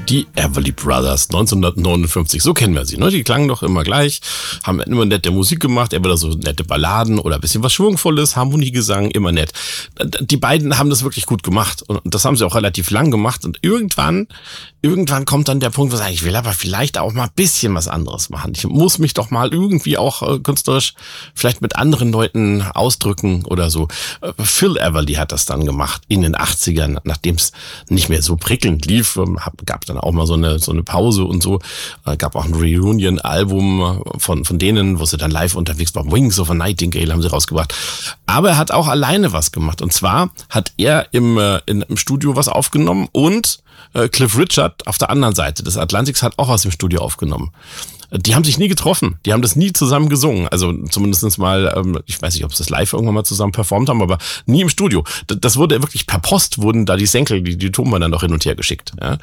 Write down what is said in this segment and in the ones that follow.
Die Everly Brothers, 1959, so kennen wir sie, ne? Die klangen doch immer gleich, haben immer nette Musik gemacht, entweder so nette Balladen oder ein bisschen was Schwungvolles, Harmoniegesang, immer nett. Die beiden haben das wirklich gut gemacht und das haben sie auch relativ lang gemacht und irgendwann kommt dann der Punkt, wo sie sagen, ich will aber vielleicht auch mal ein bisschen was anderes machen. Ich muss mich doch mal irgendwie auch künstlerisch vielleicht mit anderen Leuten ausdrücken oder so. Phil Everly hat das dann gemacht in den 80ern, nachdem es nicht mehr so prickelnd lief, gab dann auch mal so eine Pause und so. Gab auch ein Reunion-Album von denen, wo sie dann live unterwegs waren. Wings of a Nightingale haben sie rausgebracht. Aber er hat auch alleine was gemacht. Und zwar hat er im Studio was aufgenommen und Cliff Richard auf der anderen Seite des Atlantiks hat auch aus dem Studio aufgenommen. Die haben sich nie getroffen, die haben das nie zusammen gesungen, also zumindest mal, ich weiß nicht, ob sie das live irgendwann mal zusammen performt haben, aber nie im Studio. Das wurde wirklich per Post, wurden da die Senkel, die Tonband dann noch hin und her geschickt. Ja.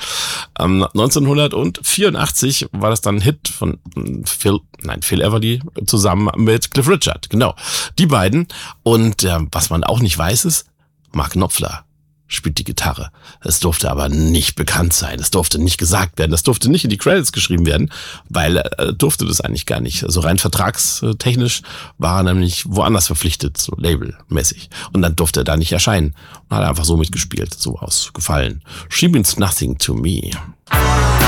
1984 war das dann ein Hit von Phil Everly zusammen mit Cliff Richard, genau. Die beiden und was man auch nicht weiß ist, Mark Knopfler spielt die Gitarre. Es durfte aber nicht bekannt sein. Es durfte nicht gesagt werden. Es durfte nicht in die Credits geschrieben werden, weil er durfte das eigentlich gar nicht. Also rein vertragstechnisch war er nämlich woanders verpflichtet, so labelmäßig. Und dann durfte er da nicht erscheinen. Und hat einfach so mitgespielt, so aus Gefallen. She Means Nothing to Me.